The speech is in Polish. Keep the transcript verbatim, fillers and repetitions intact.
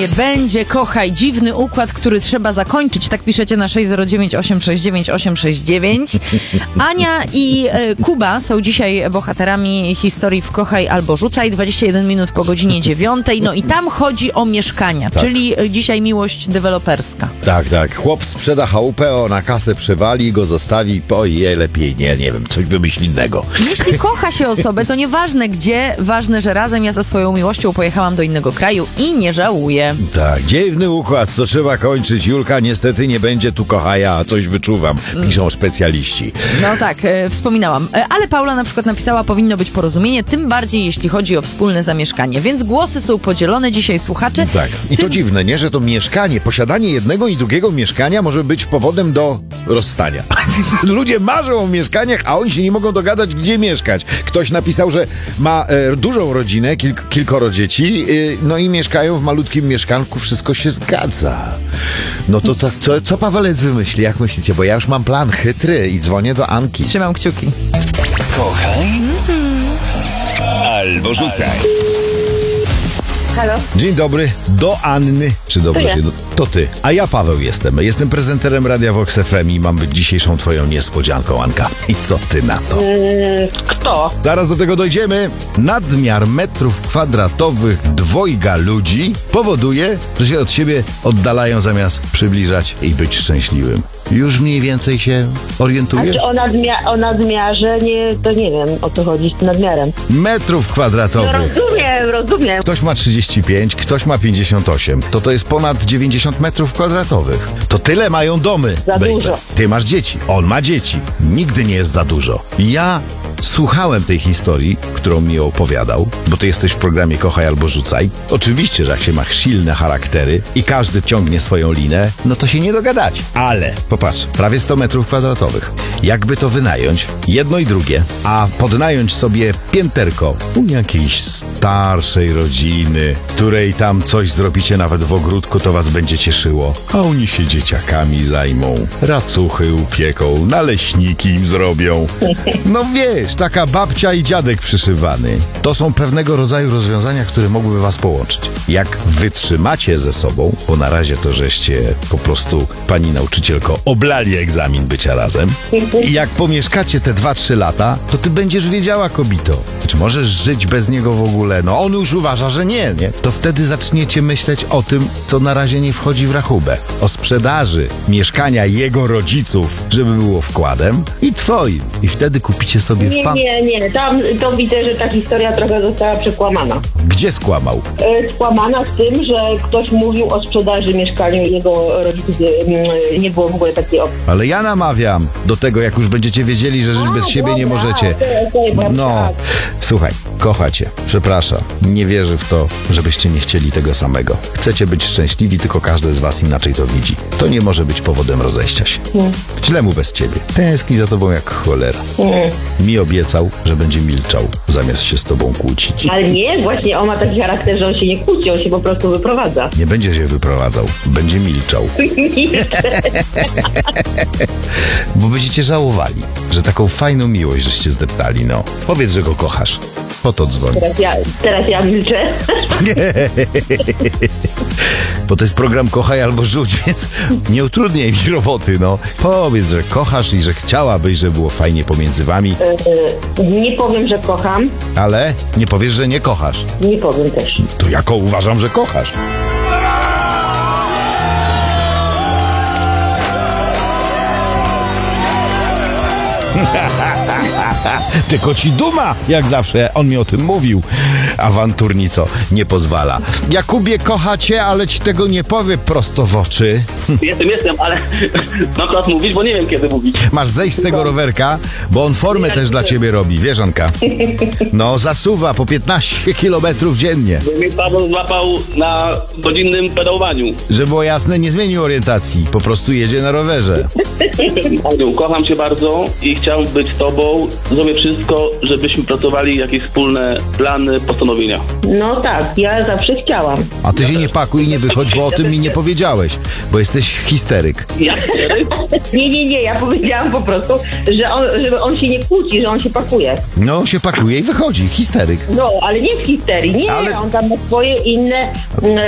będzie, będzie, kochaj, dziwny układ, który trzeba zakończyć. Tak piszecie na sześć zero dziewięć osiem sześć dziewięć osiem sześć dziewięć. Ania i e, Kuba są dzisiaj bohaterami historii w Kochaj albo Rzucaj. dwadzieścia jeden minut po godzinie dziewiątej. No i tam chodzi o mieszkania, tak. Czyli dzisiaj miłość deweloperska. Tak, tak. Chłop sprzeda chałupę, o na kasę przewali, go zostawi, ojej, lepiej nie, nie wiem, coś wymyśl innego. Jeśli kocha się osobę, to nieważne gdzie, ważne, że razem. Ja za swoją miłością pojechałam do innego kraju i nie żałuję. Tak, dziwny układ, to trzeba kończyć. Julka, niestety nie będzie tu kochaja, a coś wyczuwam, piszą specjaliści. No tak, e, wspominałam. E, ale Paula na przykład napisała, powinno być porozumienie, tym bardziej jeśli chodzi o wspólne zamieszkanie. Więc głosy są podzielone dzisiaj, słuchacze. Tak, i to tym... dziwne, nie? Że to mieszkanie, posiadanie jednego i drugiego mieszkania może być powodem do rozstania. Ludzie marzą o mieszkaniach, a oni się nie mogą dogadać, gdzie mieszkać. Ktoś napisał, że ma e, dużą rodzinę, kilk, kilkoro dzieci, e, no i mieszkają w malutkim mieszkanku, wszystko się zgadza. No to tak, co, co Pawelec wymyśli, jak myślicie? Bo ja już mam plan chytry i dzwonię do Anki. Trzymam kciuki. Kochaj albo rzucaj. Halo? Dzień dobry, do Anny. Czy dobrze To ja. się... To ty. A ja Paweł jestem. Jestem prezenterem Radia Vox F M i mam być dzisiejszą twoją niespodzianką, Anka. I co ty na to? Yy, kto? Zaraz do tego dojdziemy. Nadmiar metrów kwadratowych dwojga ludzi powoduje, że się od siebie oddalają zamiast przybliżać i być szczęśliwym. Już mniej więcej się A orientujesz? czy o, nadmia- o nadmiarze? Nie, to nie wiem, o co chodzi z tym nadmiarem. Metrów No kwadratowych. rozumiem, rozumiem. Ktoś ma trzydzieści pięć, ktoś ma pięćdziesiąt osiem. To to jest ponad dziewięćdziesiąt metrów kwadratowych. To tyle mają domy. Za baby. dużo. Ty masz dzieci, on ma dzieci. Nigdy nie jest za dużo. Ja słuchałem tej historii, którą mi opowiadał, bo ty jesteś w programie Kochaj albo Rzucaj. Oczywiście, że jak się ma silne charaktery i każdy ciągnie swoją linę, no to się nie dogadać. Ale popatrz, prawie sto metrów kwadratowych. Jakby to wynająć, jedno i drugie, a podnająć sobie pięterko u jakiejś starszej rodziny, której tam coś zrobicie nawet w ogródku, to was będzie cieszyło. A oni się dzieciakami zajmą, racuchy upieką, naleśniki im zrobią. No wiesz, taka babcia i dziadek przyszywany. To są pewnego rodzaju rozwiązania, które mogłyby was połączyć. Jak wytrzymacie ze sobą, bo na razie to żeście po prostu, pani nauczycielko, oblali egzamin bycia razem. I jak pomieszkacie te dwa trzy lata, to ty będziesz wiedziała, kobito, czy możesz żyć bez niego w ogóle. No on już uważa, że nie, nie? To wtedy zaczniecie myśleć o tym, co na razie nie wchodzi w rachubę. O sprzedaży mieszkania jego rodziców, żeby było wkładem i twoim. I wtedy kupicie sobie Nie, fan... nie, nie. Tam to widzę, że ta historia trochę została przekłamana. Gdzie skłamał? E, Skłamana z tym, że ktoś mówił o sprzedaży mieszkania jego rodziców. e, Nie było w ogóle takiej opcji. Ale ja namawiam do tego, jak już będziecie wiedzieli, że żyć A, bez siebie nie dobra, możecie. okej, okej, dobra, No, tak. słuchaj, kocha cię, przepraszam, nie wierzy w to, żebyście nie chcieli tego samego. Chcecie być szczęśliwi, tylko każdy z was inaczej to widzi. To nie może być powodem rozejścia się. Hmm. Źle mu bez ciebie. Tęskni za tobą jak cholera. Hmm. Mi obiecał, że będzie milczał, zamiast się z tobą kłócić. Ale nie, właśnie on ma taki charakter, że on się nie kłóci, on się po prostu wyprowadza. Nie będzie się wyprowadzał, będzie milczał. Bo będziecie żałowali, że taką fajną miłość żeście zdeptali, no. Powiedz, że go kochasz. Po to dzwoń. Teraz ja, teraz ja milczę. Bo to jest program Kochaj albo Rzuć, więc nie utrudniaj mi roboty, no. Powiedz, że kochasz i że chciałabyś, żeby było fajnie pomiędzy wami, E, Nie powiem, że kocham. ale nie powiesz, że nie kochasz. Nie powiem też. To jako uważam, że kochasz. Tylko ci duma, jak zawsze, on mi o tym mówił. Awanturnico nie pozwala. Jakubie, kocha cię, ale ci tego nie powie prosto w oczy. Jestem, jestem, ale mam czas mówić, bo nie wiem kiedy mówić. Masz zejść z tego rowerka, bo on formę też dla ciebie robi, wiesz, Anka? No, zasuwa po piętnaście kilometrów dziennie. Bo mnie Paweł złapał na godzinnym pedałowaniu. Żeby było jasne, nie zmienił orientacji, po prostu jedzie na rowerze. Aniu, kocham cię bardzo i chciałbym być z tobą. Zrobię wszystko, żebyśmy pracowali jakieś wspólne plany, postanowienia. No tak, ja zawsze chciałam. A ty się nie pakuj i nie wychodź, bo o tym mi nie powiedziałeś, bo jesteś histeryk. Ja Nie, nie, nie, ja powiedziałam po prostu, że on, żeby on się nie kłóci, że on się pakuje. No, się pakuje i wychodzi, histeryk. No, ale nie w histerii, nie, Ale- on tam ma swoje inne mm,